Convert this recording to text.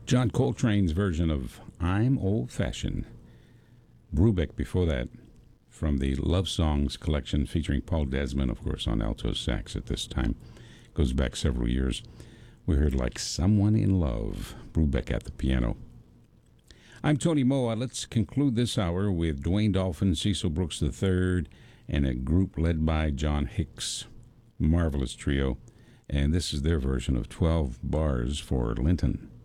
John Coltrane's version of I'm Old Fashioned. Brubeck before that, from the Love Songs collection featuring Paul Desmond, of course, on alto sax at this time. Goes back several years. We heard Like Someone in Love, Brubeck at the piano. I'm Tony Moa. Let's conclude this hour with Dwayne Dolphin, Cecil Brooks III, and a group led by John Hicks. Marvelous trio. And this is their version of 12 Bars for Linton.